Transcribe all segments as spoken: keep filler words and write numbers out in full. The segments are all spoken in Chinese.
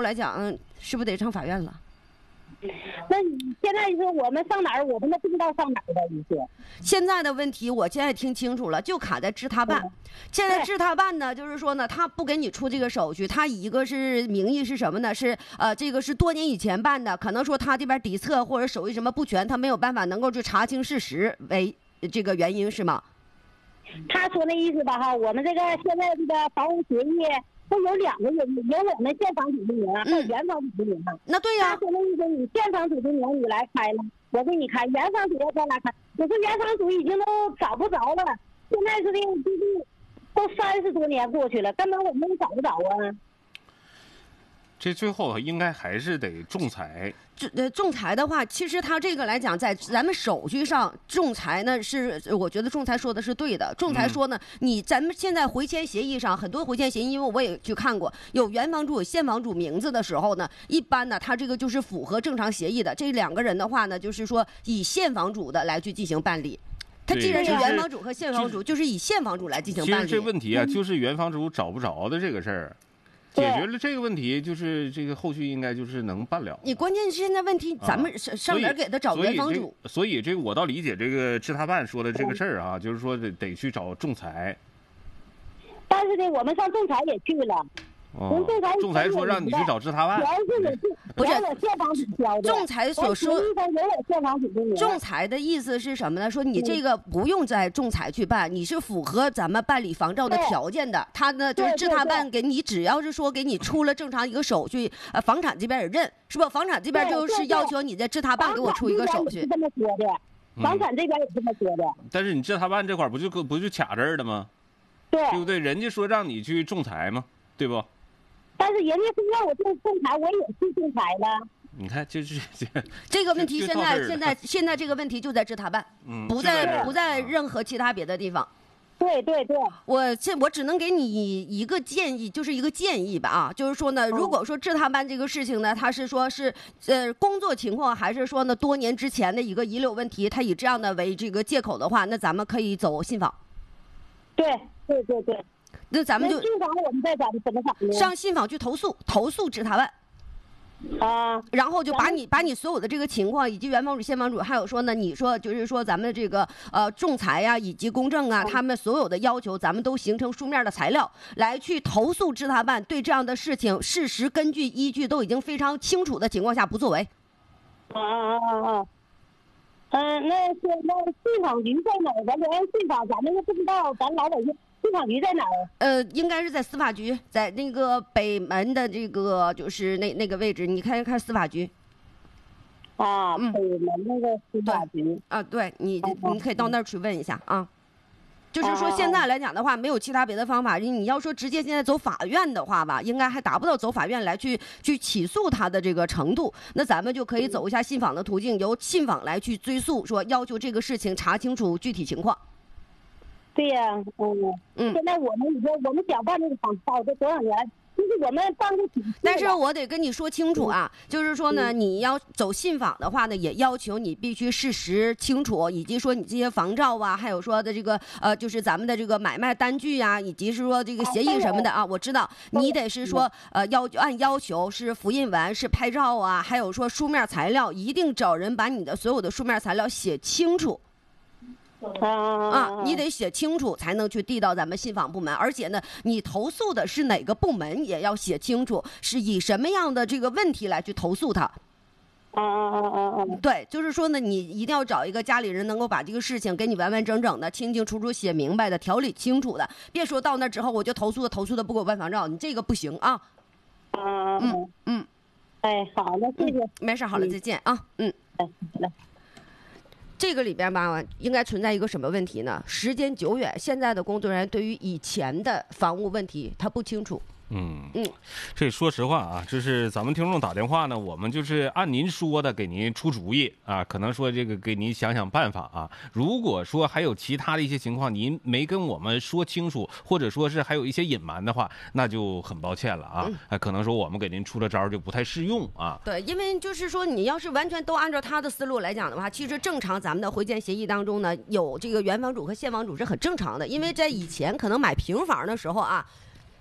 来讲，嗯，是不是得上法院了？ 那你现在说我们上哪儿，我们都不知道上哪儿的一些。 现在的问题，我现在听清楚了，就卡在治他办。嗯、现在治他办呢，就是说呢，他不给你出这个手续，他以一个是名义是什么呢？是呃，这个是多年以前办的，可能说他这边底册或者手续什么不全，他没有办法能够去查清事实为这个原因，是吗？ 他说那意思吧哈，我们这个现在这个房屋协议。都有两个人，有我们现房主的名，还有原房主的名。 那对呀、啊， 他说那意思，你现房主的名你来开了，我给你开；原房主要再来开。我说原房主已经都找不着了，现在是这个就是都三十多年过去了，根本我们也找不着啊。 这最后应该还是得仲裁。 呃，仲裁的话，其实他这个来讲，在咱们手续上，仲裁呢是，我觉得仲裁说的是对的。仲裁说呢，嗯、你咱们现在回迁协议上很多回迁协议，因为我也去看过，有原房主有现房主名字的时候呢，一般呢，他这个就是符合正常协议的。这两个人的话呢，就是说以现房主的来去进行办理。他既然是原房主和现房主，就是、就是以现房主来进行办理。 其实这问题啊，就是原房主找不着的这个事儿。解决了这个问题，就是这个后续应该就是能办了。 你关键是现在问题，咱们上哪儿给他找原房主？ 所以, 所以这个我倒理解这个治他办说的这个事儿啊，就是说得得去找仲裁。 但是呢，我们上仲裁也去了。 哦，仲裁说让你去找治他办， 不是现房主交的。 仲裁所说， 现房主的仲裁的意思是什么呢？说你这个不用在仲裁去办，你是符合咱们办理房照的条件的。他呢就是治他办给你，只要是说给你出了正常一个手续，呃，房产这边也认，是吧？房产这边就是要求你在治他办给我出一个手续。 是这么说的，房产这边也这么说的。 但是你治他办这块不就不就卡这儿了吗？ 对， 对不对？人家说让你去仲裁嘛，对不？ 但是人家非让我去仲裁，我也去仲裁了。 你看，就是这这个问题，现在现在现在这个问题就在治他办， 嗯， 不在不在任何其他别的地方。 对对对， 我这我只能给你一个建议，就是一个建议吧啊，就是说呢，如果说治他办这个事情呢，他是说是呃工作情况，还是说呢多年之前的一个遗留问题，他以这样的为这个借口的话，那咱们可以走信访。 对对对对。 那咱们就信访，我们再怎么怎么找呢？ 上信访去投诉，投诉治他办。 啊， 然后就把你把你所有的这个情况，以及原房主、现房主，还有说呢，你说就是说咱们这个呃仲裁呀、啊，以及公证啊，他们所有的要求，咱们都形成书面的材料，来去投诉治他办对这样的事情事实根据依据都已经非常清楚的情况下不作为。 啊啊啊啊！嗯，那是那信访局在哪儿？咱连信访咱们又不知道，咱老百姓。信访局在哪儿？ 呃，应该是在司法局，在那个北门的这个就是那那个位置，你看看司法局。 啊，嗯、北门那个司法局。 啊，对你，你可以到那儿去问一下啊。就是说，现在来讲的话，没有其他别的方法。你要说直接现在走法院的话吧，应该还达不到走法院来去去起诉他的这个程度。那咱们就可以走一下信访的途径，由信访来去追诉，说要求这个事情查清楚具体情况。 对呀、啊，嗯嗯，现在我们已经我们想办这个房照这多少年，就是我们办不起。 但是我得跟你说清楚啊，嗯、就是说呢，嗯、你要走信访的话呢，也要求你必须事实清楚，以及说你这些房照啊，还有说的这个呃，就是咱们的这个买卖单据呀、啊，以及是说这个协议什么的啊，我知道你得是说呃要按要求是复印完是拍照啊，还有说书面材料，一定找人把你的所有的书面材料写清楚。啊，你得写清楚才能去递到咱们信访部门，而且呢，你投诉的是哪个部门也要写清楚，是以什么样的这个问题来去投诉他。 啊啊啊啊！ 对，就是说呢，你一定要找一个家里人能够把这个事情给你完完整整的、清清楚楚写明白的、条理清楚的，别说到那之后我就投诉的投诉的不给我办房照，你这个不行啊。 啊嗯嗯， 哎，好的，谢谢。 嗯、没事，好了，再见啊。嗯， 哎，好嘞。 这个里边吧，应该存在一个什么问题呢？时间久远，现在的工作人员对于以前的房屋问题他不清楚。 嗯嗯，这说实话啊，就是咱们听众打电话呢，我们就是按您说的给您出主意啊，可能说这个给您想想办法啊。如果说还有其他的一些情况您没跟我们说清楚，或者说是还有一些隐瞒的话，那就很抱歉了啊。嗯、可能说我们给您出的招就不太适用啊。 对，因为就是说你要是完全都按照他的思路来讲的话，其实正常咱们的回迁协议当中呢，有这个原房主和现房主是很正常的，因为在以前可能买平房的时候啊。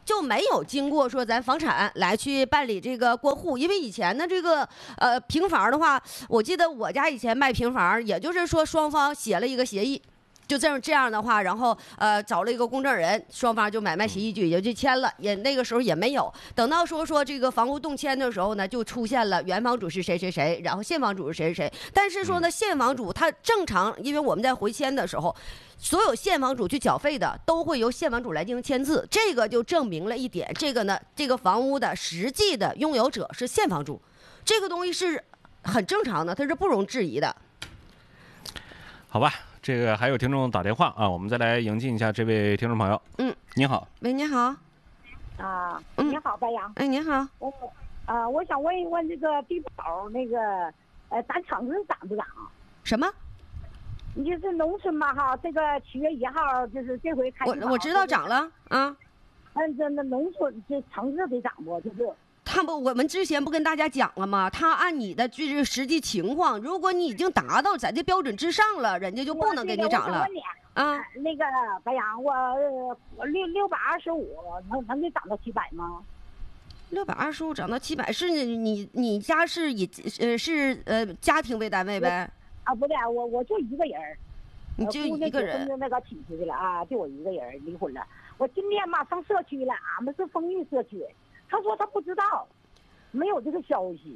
就没有经过说咱房产来去办理这个过户，因为以前呢这个呃平房的话，我记得我家以前卖平房，也就是说双方写了一个协议。就这样这样的话，然后呃找了一个公证人，双方就买卖协议就也就签了，也那个时候也没有。等到说说这个房屋动迁的时候呢，就出现了原房主是谁谁谁，然后现房主是谁谁谁。但是说呢，现房主他正常，因为我们在回迁的时候，所有现房主去缴费的都会由现房主来进行签字，这个就证明了一点，这个呢，这个房屋的实际的拥有者是现房主，这个东西是很正常的，它是不容置疑的。 好吧。这个还有听众打电话啊，我们再来迎进一下这位听众朋友。嗯，你好。 喂，你好。 啊，你好，白杨。 哎，你好。 我啊，我想问一问这个低保那个，呃，咱城市涨不涨？ 什么？ 你就是农村嘛哈，这个七月一号就是这回开。 我我知道涨了啊。 嗯，这那农村这城市得涨不？就是。 他不，我们之前不跟大家讲了吗？他按你的就是实际情况，如果你已经达到咱这标准之上了，人家就不能给你涨了。 啊，那个白杨，我我六六百二十五，能能给涨到七百吗？ 六百二十五涨到七百，是你你你家是以呃是呃家庭为单位呗？ 啊，不对，我我就一个人。 你就一个人？ 跟那个亲戚去了啊，就我一个人离婚了。我今天嘛上社区了，俺们是丰裕社区。他说他不知道，没有这个消息。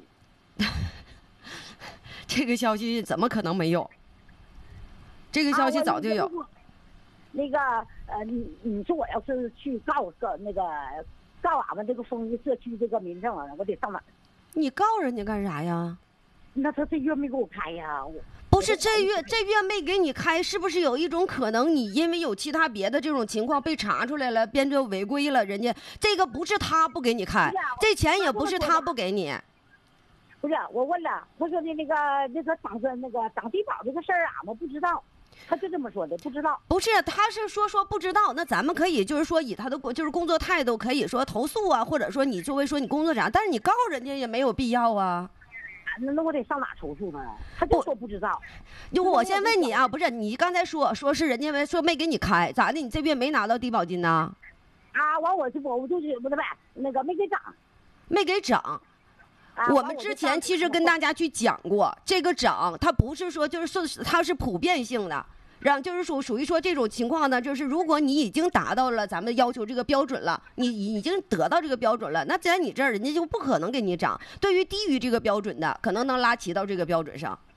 这个消息怎么可能没有？这个消息早就有。 啊、那个呃，你你说我要是去告告那个告俺们这个丰裕社区这个民政啊，我得上哪儿？ 你告人家干啥呀？ 那他这月没给我开呀。我不是这月这月没给你开，是不是有一种可能，你因为有其他别的这种情况被查出来了，变成违规了？人家这个不是他不给你开，这钱也不是他不给你。 不是，我问了，他说的那个那个涨这那个涨低保这个事儿，俺们不知道。他就这么说的，不知道。 不是，他是说说不知道。那咱们可以就是说以他的就是工作态度，可以说投诉啊，或者说你作为说你工作啥，但是你告人家也没有必要啊。 那那我得上哪投诉呢？他就说不知道。 就我先问你啊，不是你刚才说说是人家说没给你开，咋的？你这月没拿到低保金呢？ 啊，完我就我我就是不是呗，那个没给涨， 没给涨。啊、我们之前其实跟大家去讲过，这个涨它不是说就是说它是普遍性的。让就是属属于说这种情况呢，就是如果你已经达到了咱们要求这个标准了，你已经得到这个标准了，那在你这儿人家就不可能给你涨。对于低于这个标准的，可能能拉齐到这个标准上。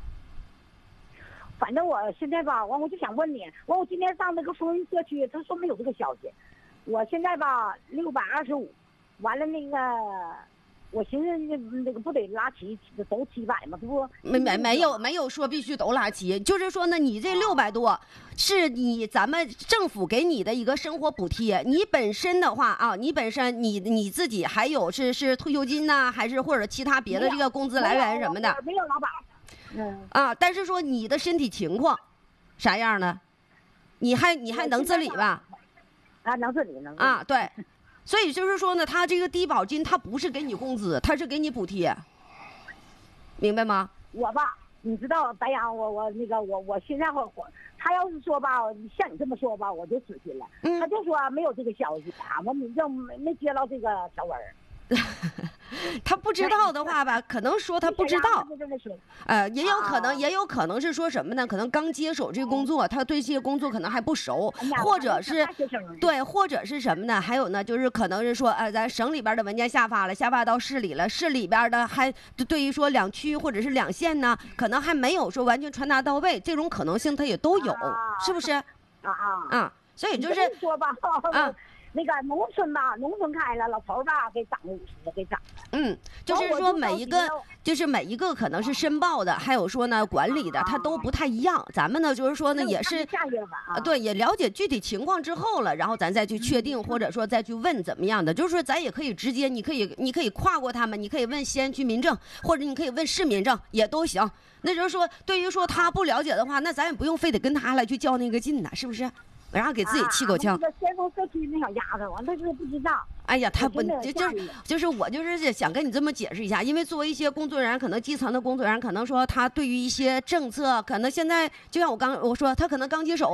反正我现在吧，完我就想问你，完我今天上那个丰裕社区，他说没有这个消息。我现在吧六百二十五，完了那个。我寻思那那个不得拉齐都七百吗？不没没没有没有说必须都拉齐，就是说呢，你这六百多是你咱们政府给你的一个生活补贴。你本身的话啊，你本身你你自己还有是是退休金呐、啊，还是或者其他别的这个工资来源什么的？ 没有老板。 嗯啊，但是说你的身体情况啥样呢？你还你还能自理吧？ 啊，能自理能自理。 啊，对。所以就是说呢，他这个低保金，他不是给你工资，他是给你补贴，明白吗？ 我吧，你知道白杨，我我那个我我现在我他要是说吧，像你这么说吧，我就死心了。嗯、他就说没有这个消息，俺们民政没没接到这个条文。 他不知道的话吧，可能说他不知道，呃，也有可能，也有可能是说什么呢？可能刚接手这个工作，他对这些工作可能还不熟，或者是对，或者是什么呢？还有呢，就是可能是说，呃，咱省里边的文件下发了，下发到市里了，市里边的还对于说两区或者是两县呢，可能还没有说完全传达到位，这种可能性他也都有，是不是？啊啊啊！所以就是说吧，啊。那个农村吧，农村开了，老头吧给涨五十，给涨了。 嗯，就是说每一个，就是每一个可能是申报的，还有说呢管理的，它都不太一样。咱们呢就是说呢也是， 啊， 对，也了解具体情况之后了，然后咱再去确定，或者说再去问怎么样的。就是说咱也可以直接，你可以你可以跨过他们，你可以问西安区民政，或者你可以问市民政也都行。那就是说，对于说他不了解的话，那咱也不用非得跟他来去较那个劲呢，是不是？然后给自己气够呛。 那个先锋社区那小丫头，完他就是不知道。 哎呀，他不就就是就是我就是想跟你这么解释一下，因为作为一些工作人员，可能基层的工作人员，可能说他对于一些政策，可能现在就像我刚我说，他可能刚接手，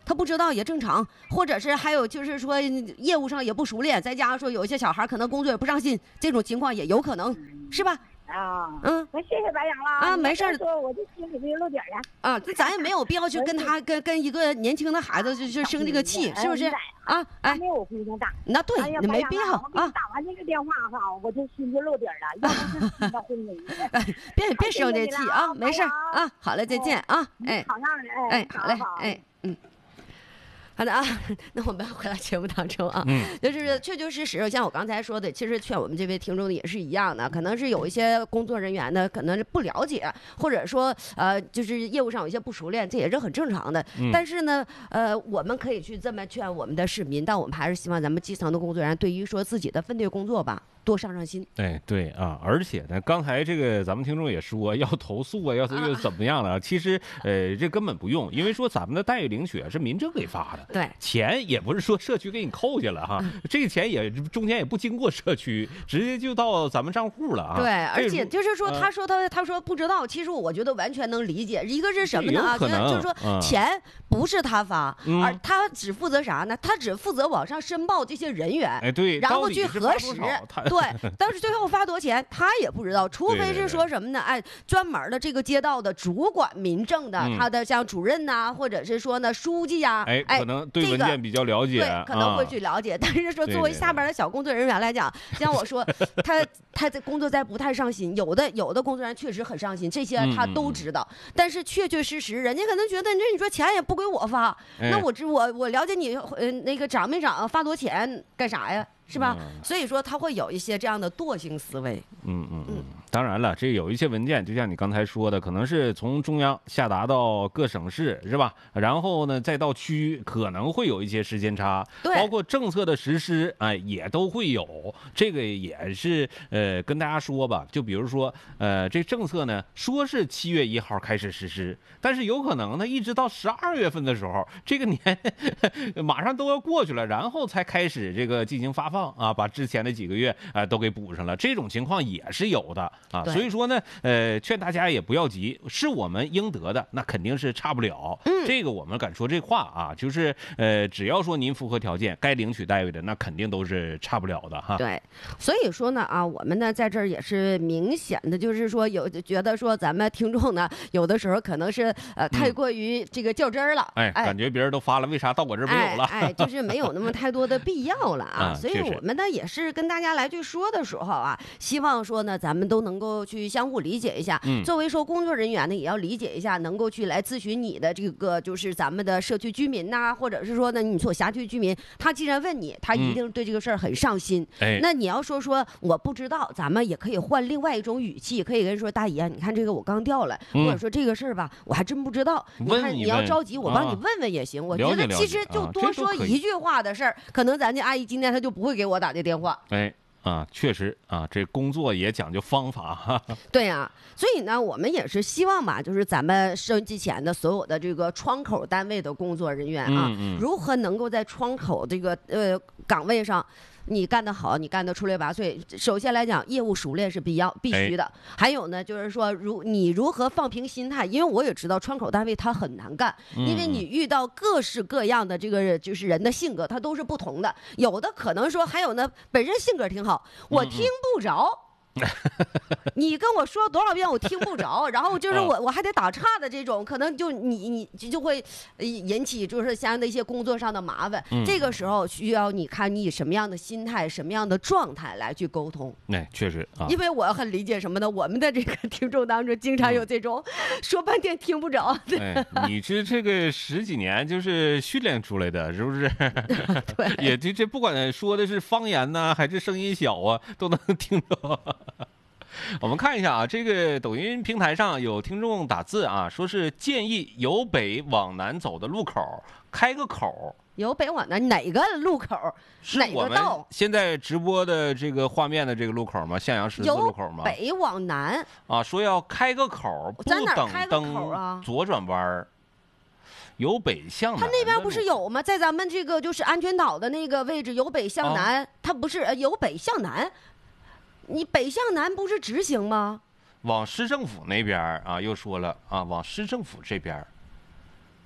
他不知道也正常，或者是还有就是说业务上也不熟练，再加上说有一些小孩可能工作也不上心，这种情况也有可能，是吧？ 啊， 嗯， 那谢谢白杨了啊，没事儿， 说我就心里就露底了啊，这咱也没有必要去跟他跟跟一个年轻的孩子就就生这个气，是不是？啊，哎， 没有我姑娘大， 那对，那没必要啊。 打完这个电话哈，我就心就露底了，要不是新的婚姻， 别别生这气啊，没事啊，好嘞，再见啊，哎， 好样的， 哎，好嘞，哎，嗯。好的啊，那我们回到节目当中啊， 嗯， 就是确确实实，像我刚才说的，其实劝我们这位听众的也是一样的，可能是有一些工作人员呢，可能是不了解，或者说呃，就是业务上有一些不熟练，这也是很正常的。 嗯、 但是呢，呃，我们可以去这么劝我们的市民，但我们还是希望咱们基层的工作人员对于说自己的分队工作吧，多上上心。 哎，对啊，而且呢，刚才这个咱们听众也说要投诉啊，要又怎么样了？啊、其实呃，这根本不用，因为说咱们的待遇领取是民政给发的。 对， 钱也不是说社区给你扣下了哈，这个钱也中间也不经过社区，直接就到咱们账户了啊。 对，而且就是说，他说他他说不知道，其实我觉得完全能理解。一个是什么呢？啊，就是说钱不是他发，而他只负责啥呢？他只负责往上申报这些人员， 哎对， 然后去核实，对，但是最后发多少钱他也不知道，除非是说什么呢？哎，专门的这个街道的主管民政的，他的像主任呐，或者是说呢书记呀， 哎，可能。对文件比较了解， 对，可能会去了解。但是说作为下边的小工作人员来讲，像我说，他他在工作在不太上心，有的有的工作人员确实很上心，这些他都知道。但是确确实实，人家可能觉得这你说钱也不归我发，那我知我我了解你呃那个涨没涨，发多钱干啥呀？是吧？嗯、所以说他会有一些这样的惰性思维。 嗯嗯嗯。当然了，这有一些文件，就像你刚才说的，可能是从中央下达到各省市，是吧？然后呢，再到区，可能会有一些时间差。 对。 包括政策的实施，哎，也都会有。这个也是呃，跟大家说吧，就比如说呃，这政策呢，说是七月一号开始实施，但是有可能呢，一直到十二月份的时候，这个年马上都要过去了，然后才开始这个进行发放。啊，把之前的几个月啊、呃、都给补上了，这种情况也是有的啊。所以说呢，呃，劝大家也不要急，是我们应得的，那肯定是差不了。嗯，这个我们敢说这话啊，就是呃，只要说您符合条件，该领取待遇的，那肯定都是差不了的哈。 对，所以说呢啊，我们呢在这儿也是明显的，就是说有觉得说咱们听众呢，有的时候可能是呃太过于这个较真儿了、 嗯哎。哎，感觉别人都发了，为啥到我这儿没有了？ 哎，哎就是没有那么太多的必要了啊。啊所以。我们呢也是跟大家来去说的时候啊，希望说呢咱们都能够去相互理解一下。嗯，作为说工作人员呢，也要理解一下，能够去来咨询你的这个就是咱们的社区居民呐、啊，或者是说呢你所辖区居民，他既然问你，他一定对这个事儿很上心。嗯、那你要说说我不知道，咱们也可以换另外一种语气，可以跟人说大爷，你看这个我刚调来，嗯、或者说这个事儿吧，我还真不知道。 你看你要着急，我帮你问问也行。啊、我觉得其实就多说一句话的事儿，可能咱家阿姨今天她就不会给我打这电话。 哎啊，确实啊，这工作也讲究方法哈。 对呀、啊，所以呢，我们也是希望吧，就是咱们收音机前的所有的这个窗口单位的工作人员啊，嗯嗯、如何能够在窗口这个呃岗位上。你干得好，你干得出类拔萃。首先来讲，业务熟练是必要必须的。哎、还有呢，就是说，如你如何放平心态，因为我也知道窗口单位它很难干，嗯、因为你遇到各式各样的这个就是人的性格，它都是不同的。有的可能说，还有呢，本身性格挺好，我听不着。嗯你跟我说多少遍我听不着，然后就是我我还得打岔的这种，可能就你你就会引起就是相应的一些工作上的麻烦。嗯、这个时候需要你看你以什么样的心态、什么样的状态来去沟通。 哎，确实啊， 因为我很理解什么呢？我们的这个听众当中经常有这种、嗯、说半天听不着。 哎，你是这个十几年就是训练出来的，是不是？ 对， 也这这不管说的是方言呐、啊，还是声音小啊，都能听着。我们看一下啊，这个抖音平台上有听众打字啊，说是建议由北往南走的路口开个口。 由北往南哪个路口？哪个道？ 现在直播的这个画面的这个路口吗？向阳十字路口吗？ 由北往南啊，说要开个口，不等灯左转弯。由北向南， 他那边不是有吗？在咱们这个就是安全岛的那个位置，由北向南，啊、它不是呃由北向南。你北向南不是直行吗？ 往市政府那边啊，又说了啊，往市政府这边。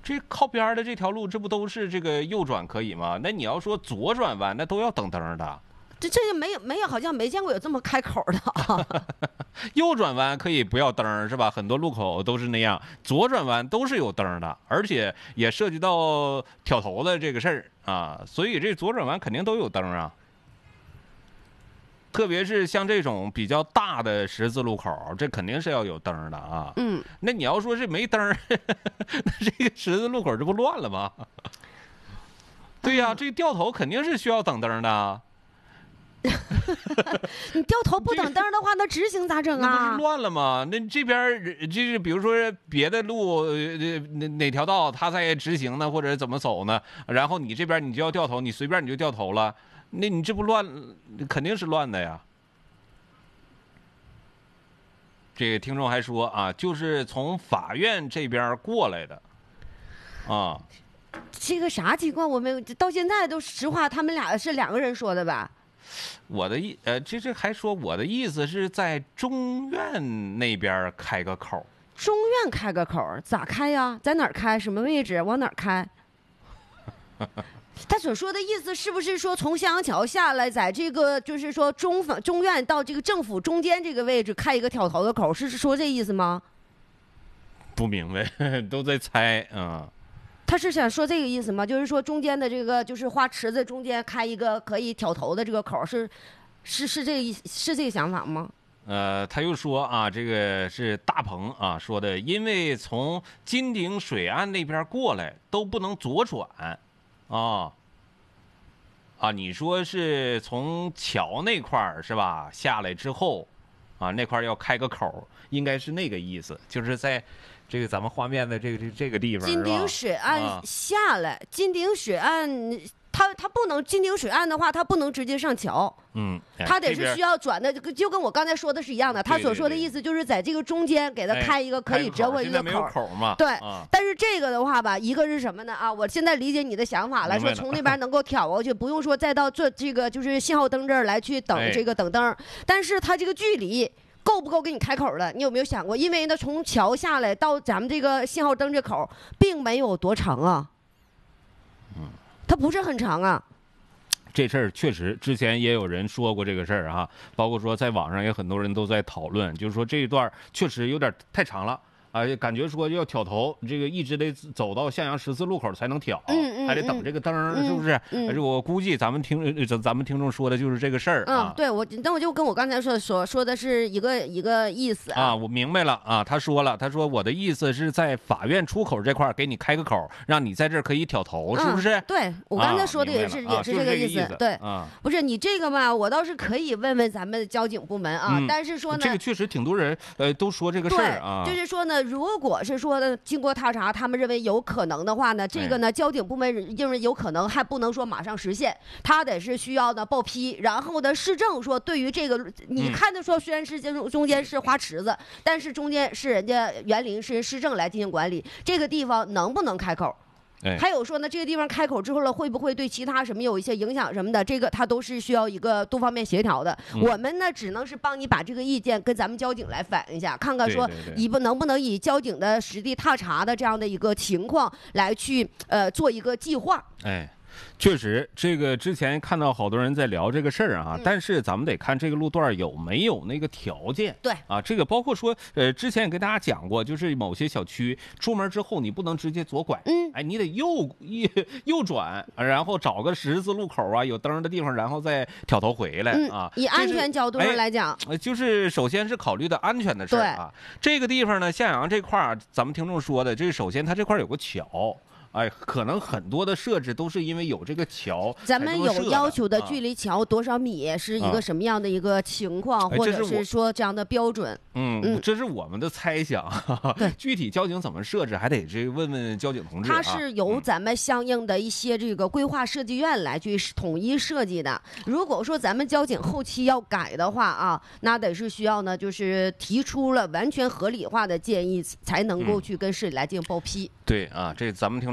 这靠边的这条路，这不都是这个右转可以吗？那你要说左转弯，那都要等灯的。 这这个没有没有，好像没见过有这么开口的啊。 右转弯可以不要灯是吧？很多路口都是那样，左转弯都是有灯的，而且也涉及到挑头的这个事儿啊，所以这左转弯肯定都有灯啊。特别是像这种比较大的十字路口，这肯定是要有灯的啊。 嗯， 那你要说是没灯，那这个十字路口这不乱了吗？对呀、啊，这个掉头肯定是需要等灯的。 你掉头不等灯的话，那直行咋整啊？ 那不是乱了吗？那这边就是比如说别的路，呃，哪哪条道他在直行呢，或者怎么走呢？然后你这边你就要掉头，你随便你就掉头了。那你这不乱，肯定是乱的呀。这个听众还说啊，就是从法院这边过来的，啊， 这个啥情况？我们到现在都实话，他们俩是两个人说的吧？ 我的意呃，这这还说我的意思是在中院那边开个口。 中院开个口咋开呀？在哪儿开？什么位置？往哪儿开？他所说的意思是不是说从襄阳桥下来，在这个就是说中中院到这个政府中间这个位置开一个挑头的口，是说这意思吗？ 不明白，都在猜啊。 他是想说这个意思吗？就是说中间的这个就是花池子中间开一个可以挑头的这个口，是是是这个意是这个想法吗？ 呃，他又说啊，这个是大鹏啊说的，因为从金鼎水岸那边过来都不能左转。啊，啊，你说是从桥那块儿是吧？下来之后，啊，那块儿要开个口，应该是那个意思，就是在这个咱们画面的这个这这个地方。 金鼎水岸下来，啊、金鼎水岸，它它不能金鼎水岸的话，它不能直接上桥。 嗯， 他得是需要转的，就跟我刚才说的是一样的。他所说的意思就是在这个中间给他开一个可以折回去的口。 现在没有口嘛？ 对，但是这个的话吧，一个是什么呢？啊，我现在理解你的想法了，说从那边能够挑过去，不用说再到这这个就是信号灯这儿来去等这个等灯。但是它这个距离够不够给你开口了？你有没有想过？因为呢，从桥下来到咱们这个信号灯这口，并没有多长啊。 嗯， 它不是很长啊。 这事儿确实，之前也有人说过这个事儿啊，包括说在网上也很多人都在讨论，就是说这一段确实有点太长了啊，感觉说要挑头，这个一直得走到向阳十字路口才能挑， 嗯嗯、 还得等这个灯，嗯、是不是？嗯嗯、我估计咱们听咱咱们听众说的就是这个事儿啊。 嗯，对我，那我就跟我刚才说说说的是一个一个意思啊。 啊，我明白了啊，他说了，他说我的意思是在法院出口这块给你开个口，让你在这儿可以挑头，是不是？ 嗯、对我刚才说的也是、 啊、 也是这个意思， 啊、 对， 啊， 不是你这个嘛，我倒是可以问问咱们交警部门啊， 嗯、 但是说呢， 这个确实挺多人呃都说这个事儿啊， 就是说呢，如果是说呢，经过踏查，他们认为有可能的话呢，这个呢，交警部门认为有可能，还不能说马上实现，他得是需要呢报批，然后呢，市政说对于这个，你看的说虽然是中中间是花池子，但是中间是人家园林是市政来进行管理，这个地方能不能开口？还有说呢，这个地方开口之后了，会不会对其他什么有一些影响什么的？这个它都是需要一个多方面协调的。 嗯、 我们呢，只能是帮你把这个意见跟咱们交警来反映一下，看看说以不能不能以交警的实地踏查的这样的一个情况来去呃做一个计划。 哎。确实，这个之前看到好多人在聊这个事儿啊， 嗯、 但是咱们得看这个路段有没有那个条件。 对啊，这个包括说，呃，之前也跟大家讲过，就是某些小区出门之后你不能直接左拐， 嗯， 哎，你得右右右转，然后找个十字路口啊，有灯的地方，然后再挑头回来、 嗯、 啊。 以安全角度上来讲， 哎、就是首先是考虑的安全的事儿啊。这个地方呢，向阳这块儿，咱们听众说的，这首先它这块有个桥。哎，可能很多的设置都是因为有这个桥， 咱们有要求的距离桥多少米，啊、是一个什么样的一个情况， 哎、 或者是说这样的标准？ 嗯，嗯这是我们的猜想。 对， 具体交警怎么设置，还得这问问交警同志、啊。 它是由咱们相应的一些这个规划设计院来去统一设计的。如果说咱们交警后期要改的话啊，那得是需要呢，就是提出了完全合理化的建议，才能够去跟市里来进行报批。 嗯、对啊，这咱们听众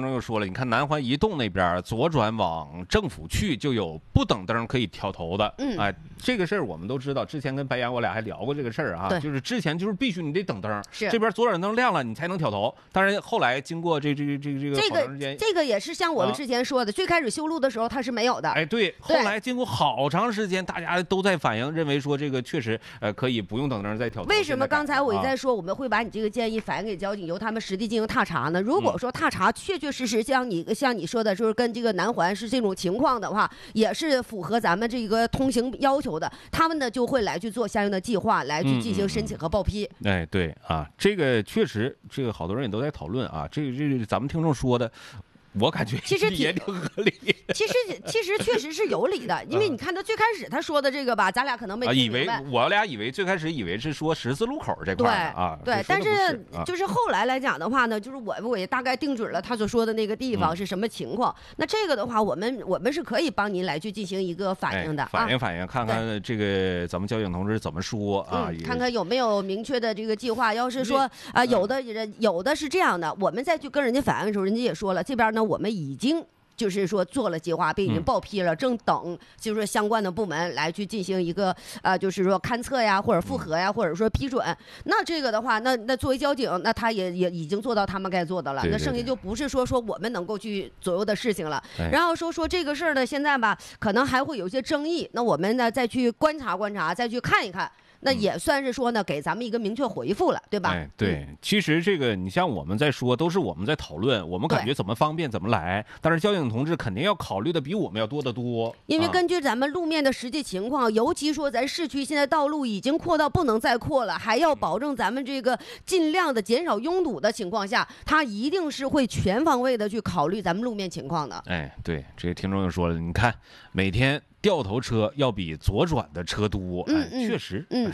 众又说了，你看南环移动那边左转往政府去就有不等灯可以挑头的， 嗯， 哎，这个事儿我们都知道，之前跟白杨我俩还聊过这个事儿啊，就是之前就是必须你得等灯， 是这边左转灯亮了你才能挑头，当然后来经过这这这这个这个这个也是像我们之前说的，啊、最开始修路的时候它是没有的， 哎对，后来经过好长时间，大家都在反映，认为说这个确实呃可以不用等灯再挑头。 为什么刚才我一再说我们会把你这个建议反映给交警，由他们实地进行踏查呢？如果说踏查确确实实像你像你说的，就是跟这个南环是这种情况的话，也是符合咱们这个通行要求的，他们呢就会来去做相应的计划，来去进行申请和报批。 嗯嗯、哎，对啊，这个确实，这个好多人也都在讨论啊，这个这个咱们听众说的。我感觉其实也挺合理， 其实其实确实是有理的，因为你看他最开始他说的这个吧，咱俩可能没听明白、 啊、以为我俩以为最开始以为是说十字路口这块啊， 对对，但是就是后来来讲的话呢，就是我我也大概定准了他所说的那个地方是什么情况。嗯、那这个的话，我们我们是可以帮您来去进行一个反映的， 哎、反映反映，看看这个咱们交警同志怎么说啊、 嗯，看看有没有明确的这个计划。要是说啊、呃，有的人有的是这样的，我们再去跟人家反映的时候，人家也说了，这边呢我们已经。就是说做了计划，并已经报批了，嗯、正等就是说相关的部门来去进行一个呃，就是说勘测呀，或者复核呀，或者说批准。那这个的话，那那作为交警，那他也也已经做到他们该做的了。 对对对， 那剩下就不是说说我们能够去左右的事情了。 哎、 然后说说这个事儿呢，现在吧，可能还会有一些争议。那我们呢再去观察观察，再去看一看。那也算是说呢，给咱们一个明确回复了，对吧？ 哎，对，嗯、其实这个你像我们在说，都是我们在讨论，我们感觉怎么方便怎么来，但是交警同志肯定要考虑的比我们要多得多。 因为根据咱们路面的实际情况，啊、尤其说咱市区现在道路已经扩到不能再扩了，还要保证咱们这个尽量的减少拥堵的情况下，他一定是会全方位的去考虑咱们路面情况的。 哎，对，这个听众又说了，你看每天。掉头车要比左转的车多， 嗯、 哎，确实， 嗯，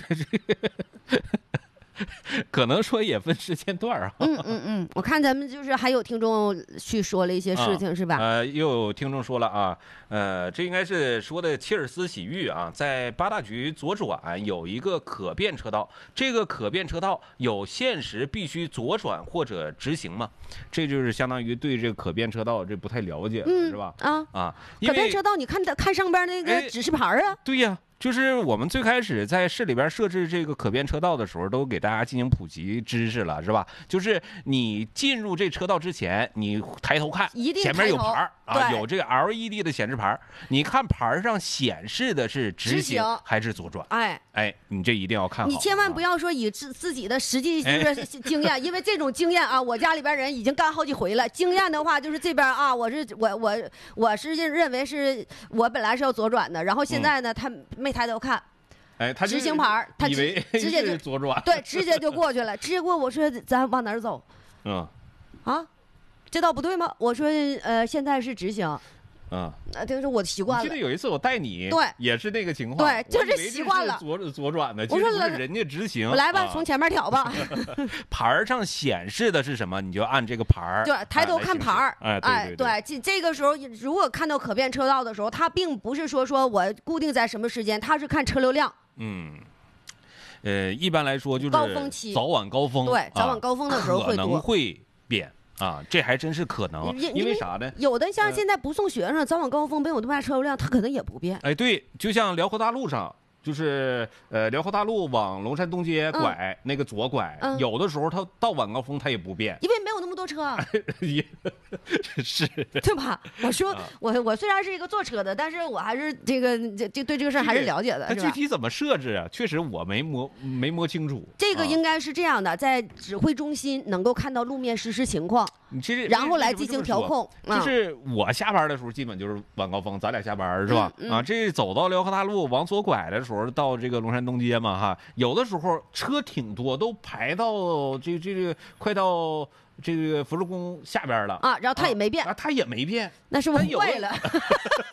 可能说也分时间段啊。 嗯嗯嗯，我看咱们就是还有听众去说了一些事情， 啊、 是吧？ 呃，又有听众说了啊，呃，这应该是说的切尔斯洗浴啊，在八大局左转有一个可变车道，这个可变车道有限时必须左转或者直行吗？这就是相当于对这个可变车道这不太了解了， 嗯、 是吧？ 啊啊， 可变车道你看看上边那个指示牌啊？ 哎、对呀。就是我们最开始在市里边设置这个可变车道的时候，都给大家进行普及知识了，是吧？就是你进入这车道之前，你抬头看， 一定前面有牌啊，有这个 L E D 的显示牌，你看牌上显示的是直行还是左转？ 哎哎，你这一定要看好。 你千万不要说以自自己的实际就是经验，因为这种经验啊，我家里边人已经干好几回了。经验的话，就是这边啊，我是我我我是认为是我本来是要左转的，然后现在呢，他没抬头看。 哎，他直行牌，他以为直接就左转， 对，直接就过去了。直接过，我说咱往哪儿走？ 嗯， 啊，这道不对吗？我说呃，现在是直行。 嗯， 那就是我习惯了。 记得有一次我带你， 对， 也是那个情况， 对，就是习惯了。 左左转的， 我说人家直行， 我来吧， 啊、 从前面挑吧。 牌上显示的是什么，你就按这个牌儿。 对，抬头看牌儿。 哎， 哎， 对对这这个时候，如果看到可变车道的时候，它并不是说说我固定在什么时间，它是看车流量。 嗯。呃，一般来说就是高峰期， 早晚高峰， 对，早晚高峰的时候会多，可能会变啊，这还真是可能，因为啥呢？ 有的像现在不送学生，早晚高峰没有多大车流量，它可能也不变。 哎，对，就像辽河大路上。就是呃，辽河大路往龙山东街拐、嗯、那个左拐、嗯，有的时候它到晚高峰它也不变， 因为没有那么多车、啊， 也是对吧？我说、啊、我我虽然是一个坐车的，但是我还是这个这这对这个事儿还是了解的。 它具体怎么设置啊？确实我没摸没摸清楚。 这个应该是这样的，啊、在指挥中心能够看到路面实时情况， 其实然后来进行调控。 嗯、就是我下班的时候基本就是晚高峰，咱俩下班是吧？ 嗯嗯、 啊，这走到辽河大路往左拐的时候。到这个龙山东街嘛，哈，有的时候车挺多，都排到这这个快到这个福寿宫下边了啊，然后它也没变啊，它也没变， 那是不是坏了？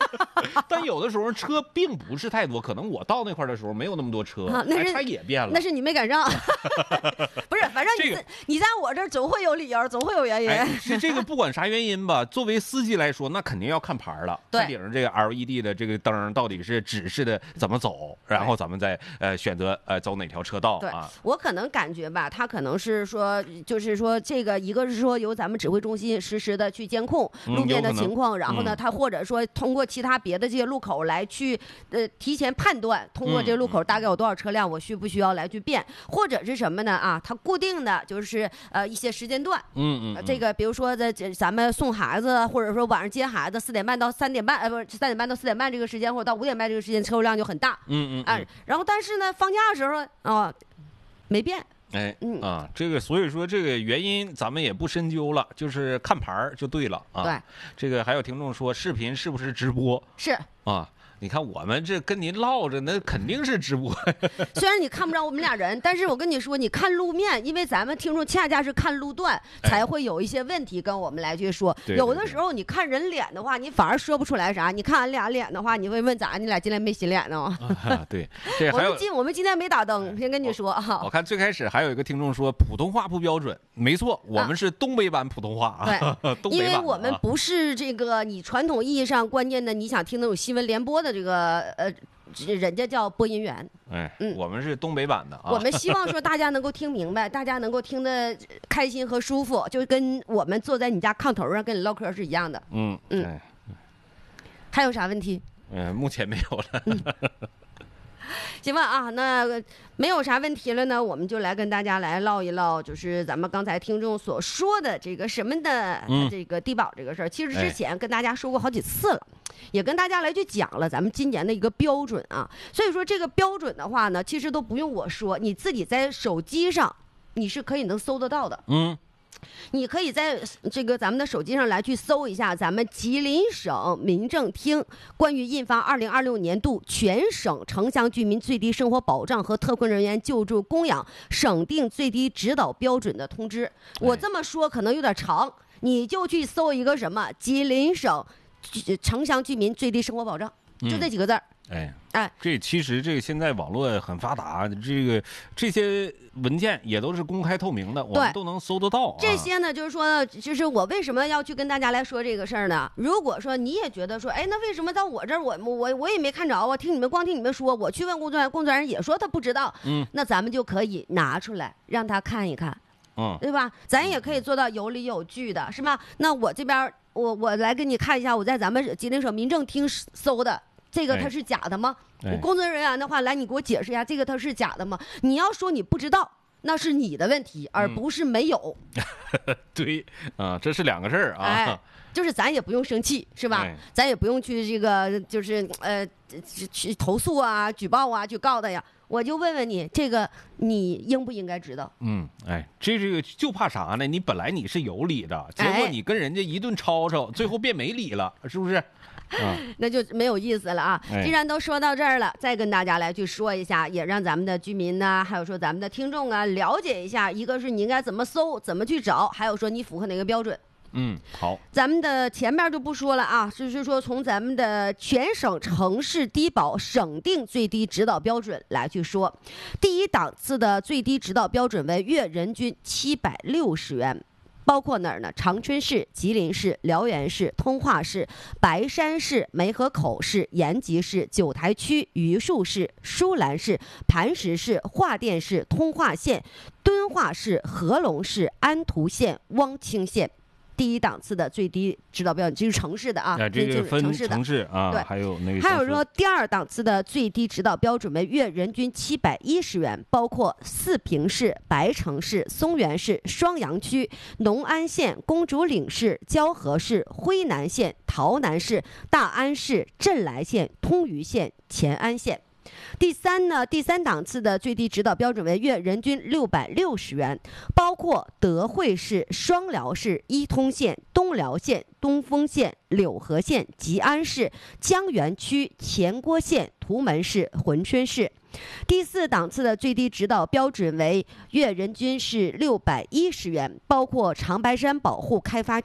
但有的时候车并不是太多，可能我到那块的时候没有那么多车， 啊、那是、 哎、它也变了。 那是你没赶上，不是，反正你、 这个、 你在我这儿总会有理由，总会有原因。 哎、是这个，不管啥原因吧，作为司机来说，那肯定要看牌了，看顶上这个 L E D 的这个灯到底是指示的怎么走，然后咱们再呃选择呃走哪条车道对啊。 我可能感觉吧，他可能是说，就是说这个一个是说由咱们指挥中心实时的去监控路面的情况，嗯、然后呢，他或者说通过其他别的这些路口来去呃提前判断，通过这个路口大概有多少车辆，我需不需要来去变，或者是什么呢？啊，它固定的就是呃一些时间段， 嗯嗯、 呃，这个比如说在咱们送孩子，或者说晚上接孩子，四点半到三点半，呃，不是三点半到四点半这个时间，或者到五点半这个时间，车流量就很大， 嗯嗯， 啊，然后但是呢，放假的时候啊、呃、没变。 哎， 嗯啊，这个所以说这个原因咱们也不深究了，就是看牌儿就对了啊。 对， 这个还有听众说视频是不是直播？ 是啊。你看我们这跟您唠着，那肯定是直播。 虽然你看不着我们俩人，但是我跟你说，你看路面，因为咱们听众恰恰是看路段，才会有一些问题跟我们来去说。 哎、 有的时候你看人脸的话，你反而说不出来啥。你看俺俩脸的话，你会问咋？你俩今天没洗脸呢？ 啊、对，这还有我们今我们今天没打灯，先跟你说啊。 我看最开始还有一个听众说普通话不标准，没错，我们是东北版普通话啊。 对， 东北版、啊、 因为我们不是这个你传统意义上关键的你想听那种新闻联播的这个呃。人家叫播音员， 哎，嗯，我们是东北版的啊。 我们希望说大家能够听明白，大家能够听得开心和舒服，就跟我们坐在你家炕头上跟你唠嗑是一样的。 嗯嗯、哎， 还有啥问题？ 嗯、呃，目前没有了。 嗯行吧啊，那没有啥问题了呢，我们就来跟大家来唠一唠，就是咱们刚才听众所说的这个什么的、嗯、这个低保这个事儿。其实之前跟大家说过好几次了，哎、也跟大家来去讲了咱们今年的一个标准啊。所以说这个标准的话呢，其实都不用我说，你自己在手机上你是可以能搜得到的。 嗯。 你可以在这个咱们的手机上来去搜一下咱们吉林省民政厅关于印发二零二六年度全省城乡居民最低生活保障和特困人员救助供养省定最低指导标准的通知。我这么说可能有点长，你就去搜一个什么吉林省城乡居民最低生活保障，就这几个字儿。 哎哎， 这其实这个现在网络很发达，这个这些文件也都是公开透明的，我们都能搜得到、啊。 这些呢，就是说，就是我为什么要去跟大家来说这个事儿呢？如果说你也觉得说，哎，那为什么到我这儿我我我也没看着啊？听你们光听你们说，我去问工作人员，工作人员也说他不知道。 嗯， 那咱们就可以拿出来让他看一看， 嗯， 对吧？咱也可以做到有理有据的，是吧？那我这边我我来给你看一下，我在咱们吉林省民政厅搜的。这个它是假的吗？ 哎、 工作人员的话，来你给我解释一下，这个它是假的吗？你要说你不知道，那是你的问题，而不是没有。 嗯、对啊，这是两个事儿啊。 哎，就是咱也不用生气，是吧？ 哎、 咱也不用去这个，就是呃，去投诉啊、举报啊、去告他呀。我就问问你，这个你应不应该知道？ 嗯，哎，这这个就怕啥呢？你本来你是有理的，结果你跟人家一顿吵吵，哎、最后变没理了，是不是？啊、 那就没有意思了啊！ 哎、 既然都说到这儿了，再跟大家来去说一下，也让咱们的居民呢，还有说咱们的听众啊，了解一下，一个是你应该怎么搜，怎么去找，还有说你符合哪个标准。 嗯，好， 咱们的前面就不说了啊，就是说从咱们的全省城市低保省定最低指导标准来去说，第一档次的最低指导标准为月人均七百六十元。包括哪儿呢？长春市、吉林市、辽源市、通化市、白山市、梅河口市、延吉市、九台区、榆树市、舒兰市、磐石市、华甸市、通化县、敦化市、合龙市、安图县、汪清县。第一档次的最低指导标准，就是城市的啊， 啊这个分城市的城市啊， 对， 还有那个， 还有说第二档次的最低指导标准为月人均七百一十元，包括四平市、白城市、松原市、双阳区、农安县、公主岭市、蛟河市、辉南县、洮南市、大安市、镇来县、通榆县、乾安县。第三呢，第三档次的最低指导标准为月人均六百六十元，包括德惠市、双辽市、伊通县、东辽县、东丰县、柳河县、吉安市、江源区、前郭县、图门市、珲春市。第四档次的最低指导标准为月人均是六百一十元，包括长白山保护开发区、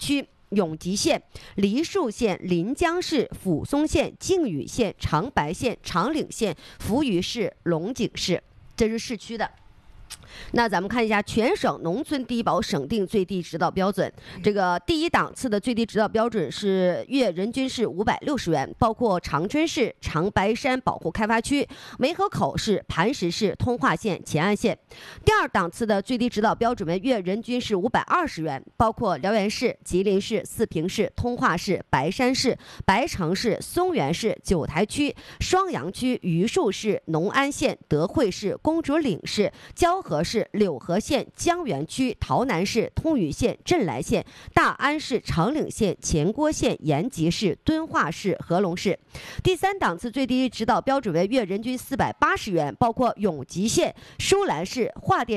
永吉县、梨树县、临江市、抚松县、靖宇县、长白县、长岭县、扶余市、龙井市，这是市区的。那咱们看一下全省农村低保省定最低指导标准，这个第一档次的最低指导标准是月人均是五百六十元，包括长春市、长白山保护开发区、梅河口市、磐石市、通化县、乾安县。第二档次的最低指导标准为月人均是五百二十元，包括辽源市、吉林市、四平市、通化市、白山市、白城市、松原市、九台区、双阳区、榆树市、农安县、德惠市、公主岭市、蛟河市、柳河县、江源区、洮南市、通榆县、镇来县、大安市、长岭县、前郭县、延吉市、敦化市、合龙市。第三档次最低指导标准为月人均四百八十元，包括永吉县、舒兰市、桦甸